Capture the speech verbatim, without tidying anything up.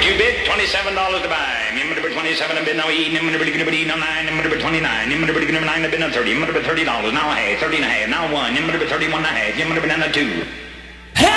You bid twenty-seven dollars to buy. Number twenty-seven, I bid no E. Number nine, number twenty-nine. Number nine, I bid no thirty. Number thirty dollars. Now a half, thirty and a half. Now one. Number thirty-one and a half. Number two.